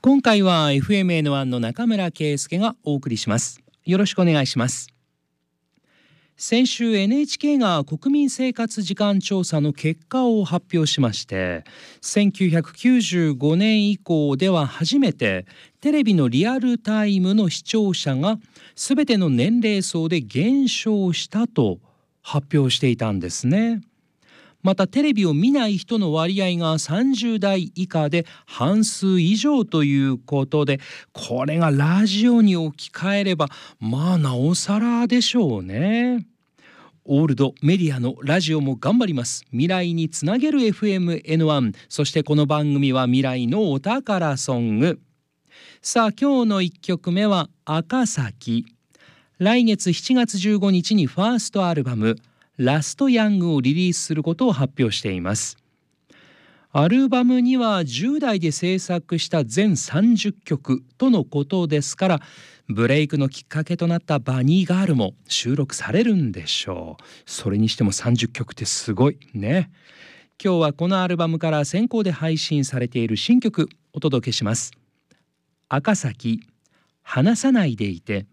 今回は FMN1 の中村圭介がお送りします。よろしくお願いします。先週 NHK が国民生活時間調査の結果を発表しまして、1995年以降では初めてテレビのリアルタイムの視聴者が全ての年齢層で減少したと発表していたんですね。またテレビを見ない人の割合が30代以下で半数以上ということで、これがラジオに置き換えればなおさらでしょうね。オールドメディアのラジオも頑張ります。未来につなげる FMN1。そしてこの番組は未来のお宝ソング。さあ今日の1曲目は赤崎。来月7月15日にファーストアルバムラストヤングをリリースすることを発表しています。アルバムには10代で制作した全30曲とのことですから、ブレイクのきっかけとなったバニーガールも収録されるんでしょう。それにしても30曲ってすごいね。今日はこのアルバムから先行で配信されている新曲お届けします。赤崎、離さないでいて。